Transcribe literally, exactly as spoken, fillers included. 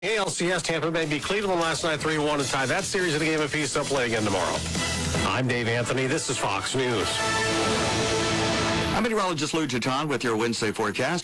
A L C S, Tampa Bay beat Cleveland last night three one to tie that series in a game apiece. They'll play again tomorrow. I'm Dave Anthony. This is Fox News. I'm meteorologist Lou Jaton with your Wednesday forecast.